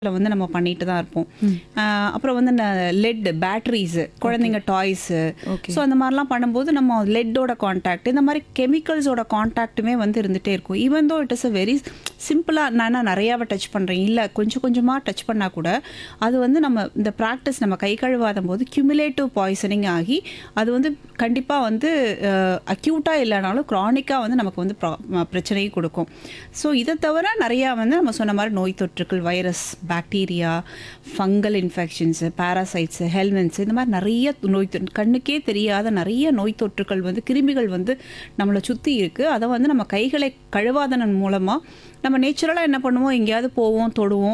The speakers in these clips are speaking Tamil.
வந்து நம்ம பண்ணிட்டு தான் இருப்போம். அப்புறம் வந்து லெட் பேட்டரிஸ், குழந்தைங்க டாய்ஸு, ஸோ அந்த மாதிரிலாம் பண்ணும்போது நம்ம லெட்டோட கான்டாக்ட், இந்த மாதிரி கெமிக்கல்ஸோட கான்டாக்ட்டுமே வந்து இருந்துகிட்டே இருக்கும். Even though it is a very சிம்பிளாக நான் நிறையாவை டச் பண்ணுறேன், இல்லை கொஞ்சம் கொஞ்சமாக டச் பண்ணால் கூட அது வந்து நம்ம இந்த ப்ராக்டிஸ் நம்ம கை கழுவாத போது கியூமுலேட்டிவ் பாய்சனிங் ஆகி அது வந்து கண்டிப்பாக வந்து அக்யூட்டாக இல்லைனாலும் க்ரானிக்காக வந்து நமக்கு வந்து பிரச்சனையும் கொடுக்கும். ஸோ இதை தவிர நிறையா வந்து நம்ம சொன்ன மாதிரி நோய் தொற்றுக்கள், வைரஸ், பாக்டீரியா, ஃபங்கல் இன்ஃபெக்ஷன்ஸு, பாராசைட்ஸு, ஹெல்மென்ஸ், இந்த மாதிரி நிறைய கண்ணுக்கே தெரியாத நிறைய நோய் தொற்றுக்கள் வந்து கிருமிகள் வந்து நம்மளை சுற்றி இருக்குது. அதை வந்து நம்ம கைகளை கழுவாதனன் மூலமாக நம்ம நேச்சுரலாக என்ன பண்ணுவோம், எங்கேயாவது போவோம், தொடுவோம்,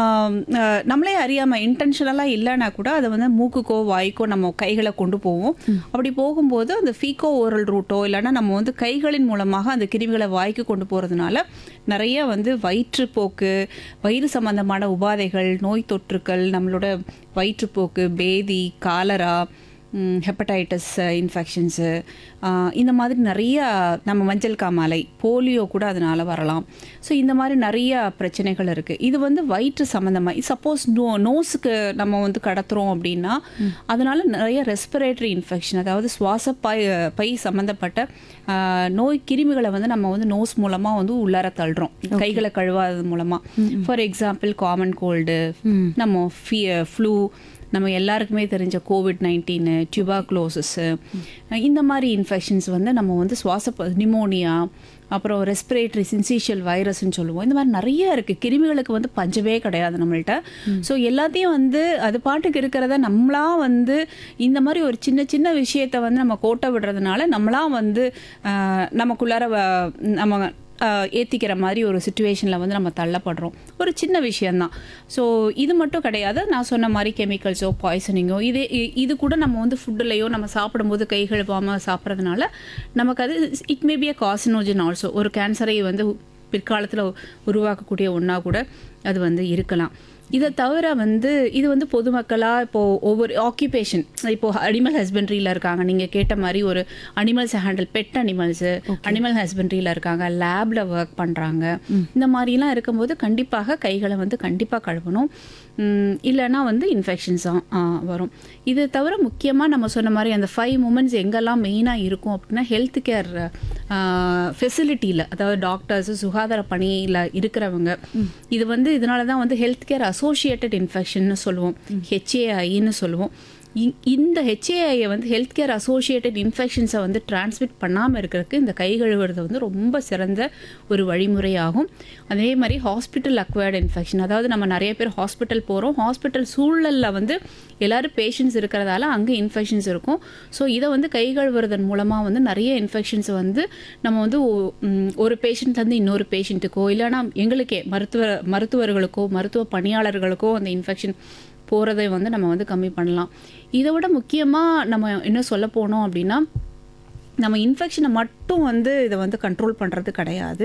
நம்மளே அறியாமல் இன்டென்ஷனலாக இல்லைன்னா கூட அதை வந்து மூக்குக்கோ வாய்க்கோ நம்ம கைகளை கொண்டு போவோம். அப்படி போகும்போது அந்த ஃபீக்கோ ஓரல் ரூட்டோ இல்லைன்னா நம்ம வந்து கைகளின் மூலமாக அந்த கிருமிகளை வாய்க்கு கொண்டு போகிறதுனால நிறைய வந்து வயிற்றுப்போக்கு, வயிறு சம்பந்தமான உபாதைகள், நோய் தொற்றுக்கள், நம்மளோட வயிற்றுப்போக்கு, பேதி, காலரா, ஹெப்படைட்டிஸ் இன்ஃபெக்ஷன்ஸு, இந்த மாதிரி நிறைய நம்ம மஞ்சள் காமாலை, போலியோ கூட அதனால் வரலாம். ஸோ இந்த மாதிரி நிறைய பிரச்சனைகள் இருக்குது. இது வந்து வயிற்று சம்மந்தமாக சப்போஸ் நோஸுக்கு நம்ம வந்து கடத்துகிறோம் அப்படின்னா அதனால் நிறைய ரெஸ்பிரேட்டரி இன்ஃபெக்ஷன், அதாவது சுவாச பை சம்மந்தப்பட்ட நோய் கிருமிகளை வந்து நம்ம வந்து நோஸ் மூலமாக வந்து உள்ளார தள்ளுறோம், கைகளை கழுவாதது மூலமாக. ஃபார் எக்ஸாம்பிள் காமன் கோல்டு, நம்ம ஃப்ளூ, நம்ம எல்லாருக்குமே தெரிஞ்ச COVID-19, டியூபர்குலோசிஸு, இந்த மாதிரி இன்ஃபெக்ஷன்ஸ் வந்து நம்ம வந்து நிமோனியா, அப்புறம் ரெஸ்பிரேட்டரி சின்சீஷியல் வைரஸ்ன்னு சொல்லுவோம். இந்த மாதிரி நிறைய இருக்குது. கிருமிகளுக்கு வந்து பஞ்சமே கிடையாது நம்மள்ட்ட. ஸோ எல்லாத்தையும் வந்து அது பாட்டுக்கு இருக்கிறத நம்மளா வந்து இந்த மாதிரி ஒரு சின்ன சின்ன விஷயத்தை வந்து நம்ம கோட்டை விடுறதுனால நம்மளா வந்து நமக்குள்ளார நம்ம ஏற்றிக்கிற மாதிரி ஒரு சுச்சுவேஷனில் வந்து நம்ம தள்ளப்படுறோம். ஒரு சின்ன விஷயந்தான். ஸோ இது மட்டும் கிடையாது, நான் சொன்ன மாதிரி கெமிக்கல்ஸோ பாய்சனிங்கோ இது கூட நம்ம வந்து ஃபுட்டுலையோ நம்ம சாப்பிடும்போது கை கழுவாமல் சாப்பிட்றதுனால நமக்கு அது it may be a carcinogen also. ஒரு கேன்சரை வந்து பிற்காலத்தில் உருவாக்கக்கூடிய ஒன்றா கூட அது வந்து இருக்கலாம். இதை தவிர வந்து இது வந்து பொதுமக்களாக இப்போது ஒவ்வொரு ஆக்குபேஷன், இப்போது அனிமல் ஹஸ்பண்ட்ரியில் இருக்காங்க, நீங்கள் கேட்ட மாதிரி ஒரு அனிமல்ஸை ஹேண்டில், பெட் அனிமல்ஸு அனிமல் ஹஸ்பண்ட்ரியில் இருக்காங்க, லேபில் ஒர்க் பண்ணுறாங்க, இந்த மாதிரிலாம் இருக்கும்போது கண்டிப்பாக கைகளை வந்து கண்டிப்பாக கழுவணும். இல்லைன்னா வந்து இன்ஃபெக்ஷன்ஸாக வரும். இது தவிர முக்கியமாக நம்ம சொன்ன மாதிரி அந்த 5 மூமெண்ட்ஸ் எங்கெல்லாம் மெயினாக இருக்கும் அப்படின்னா ஹெல்த் கேர் ஃபெசிலிட்டியில், அதாவது டாக்டர்ஸு, சுகாதார பணியில் இருக்கிறவங்க, இது வந்து இதனால தான் வந்து ஹெல்த் கேர் அசோசியேட்டட் இன்ஃபெக்ஷன்னு சொல்லுவோம், HAIன்னு சொல்லுவோம். இந்த HAIயை வந்து ஹெல்த் கேர் அசோசியேட்டட் இன்ஃபெக்ஷன்ஸை வந்து டிரான்ஸ்மிட் பண்ணாமல் இருக்கிறதுக்கு இந்த கை கழுவுறது வந்து ரொம்ப சிறந்த ஒரு வழிமுறையாகும். அதே மாதிரி ஹாஸ்பிட்டல் அக்வயர்டு இன்ஃபெக்ஷன், அதாவது நம்ம நிறைய பேர் ஹாஸ்பிட்டல் போகிறோம், ஹாஸ்பிட்டல் சூழலில் வந்து எல்லோரும் பேஷண்ட்ஸ் இருக்கிறதால அங்கே இன்ஃபெக்ஷன்ஸ் இருக்கும். ஸோ இதை வந்து கை கழுவுறதன் மூலமாக வந்து நிறைய இன்ஃபெக்ஷன்ஸ் வந்து நம்ம வந்து ஒரு பேஷண்ட்லேருந்து இன்னொரு பேஷண்ட்டுக்கோ இல்லைனா எங்களுக்கே மருத்துவர்களுக்கோ மருத்துவ பணியாளர்களுக்கோ அந்த இன்ஃபெக்ஷன் போகிறதை வந்து நம்ம வந்து கம்மி பண்ணலாம். இதை விட முக்கியமாக நம்ம என்ன சொல்ல போனோம் அப்படின்னா, நம்ம இன்ஃபெக்ஷனை மட்டும் வந்து இதை வந்து கண்ட்ரோல் பண்ணுறது கிடையாது.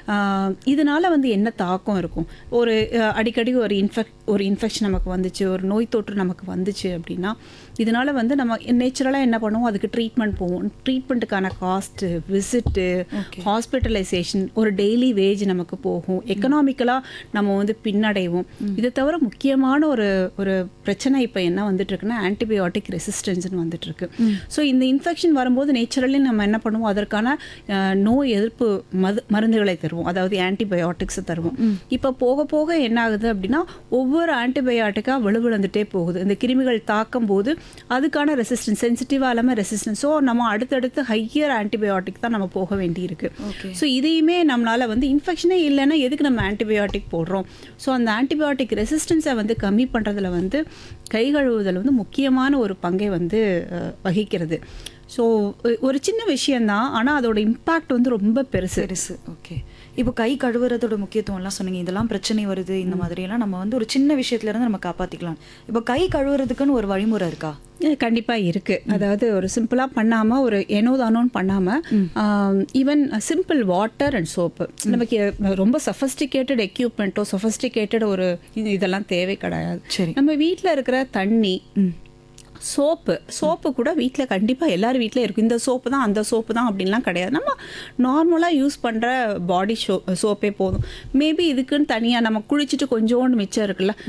இதனால் வந்து என்ன தாக்கம் இருக்கும், ஒரு அடிக்கடி ஒரு இன்ஃபெக்ஷன் நமக்கு வந்துச்சு, ஒரு நோய் தொற்று நமக்கு வந்துச்சு அப்படின்னா இதனால் வந்து நம்ம நேச்சுரலாக என்ன பண்ணுவோம், அதுக்கு ட்ரீட்மெண்ட் போவோம். ட்ரீட்மெண்ட்டுக்கான காஸ்ட்டு, விசிட்டு, ஹாஸ்பிட்டலைசேஷன், ஒரு டெய்லி வேஜ் நமக்கு போகும், எக்கனாமிக்கலாக நம்ம வந்து பின்னடைவோம். இதை தவிர முக்கியமான ஒரு பிரச்சனை இப்போ என்ன வந்துட்டுருக்குன்னா ஆன்டிபயோட்டிக் ரெசிஸ்டன்ஸ்னு வந்துட்டுருக்கு. ஸோ இந்த இன்ஃபெக்ஷன் வரும்போது நேச்சுரலி நம்ம என்ன பண்ணுவோம், அதற்கான நோய் எதிர்ப்பு மருந்துகளை தருவோம், அதாவது ஆன்டிபயோட்டிக்ஸை தருவோம். இப்போ போக போக என்ன ஆகுது அப்படின்னா ஒவ்வொரு ஆன்டிபயோட்டிக்காக விழுந்துட்டே போகுது. இந்த கிருமிகள் தாக்கும் போது அதுக்கான ரெசிஸ்டன்ஸ், சென்சிட்டிவாக இல்லாமல் ரெசிஸ்டன்ஸ், ஸோ நம்ம அடுத்தடுத்து ஹையர் ஆன்டிபயோட்டிக் தான் நம்ம போக வேண்டியிருக்கு. ஸோ இதையுமே நம்மளால் வந்து இன்ஃபெக்ஷனே இல்லைன்னா எதுக்கு நம்ம ஆன்டிபயோட்டிக் போடுறோம். ஸோ அந்த ஆன்டிபயோட்டிக் ரெசிஸ்டன்ஸை வந்து கம்மி பண்ணுறதுல வந்து கை கழுவுதல் வந்து முக்கியமான ஒரு பங்கை வந்து வகிக்கிறது. ஸோ ஒரு சின்ன விஷயந்தான், ஆனால் அதோட இம்பேக்ட் வந்து ரொம்ப பெருசு. ஓகே, இப்போ கை கழுவுறதோட முக்கியத்துவம்லாம் சொன்னீங்க, இதெல்லாம் பிரச்சனை வருது, இந்த மாதிரியெல்லாம் நம்ம வந்து ஒரு சின்ன விஷயத்துலேருந்து நம்ம காப்பாற்றிக்கலாம். இப்போ கை கழுவுறதுக்குன்னு ஒரு வழிமுறை இருக்கா? கண்டிப்பாக இருக்குது. அதாவது ஒரு சிம்பிளாக பண்ணாமல், ஒரு ஏனோதானோன்னு பண்ணாமல், even simple water and soap, நமக்கு ரொம்ப சஃபஸ்டிகேட்டட் எக்யூப்மெண்ட்டோ சஃபஸ்டிகேட்டட் ஒரு இதெல்லாம் தேவை கிடையாது. நம்ம வீட்டில் இருக்கிற தண்ணி, சோப்பு கூட வீட்டில் கண்டிப்பாக எல்லார் வீட்டிலையும் இருக்கும். இந்த சோப்பு தான் அந்த சோப்பு தான் அப்படின்லாம் கிடையாது. நம்ம நார்மலாக யூஸ் பண்ணுற பாடி சோப்பே போதும். மேபி இதுக்குன்னு தனியாக நம்ம குளிச்சுட்டு கொஞ்சோண்டு மிச்சம் இருக்குல்ல,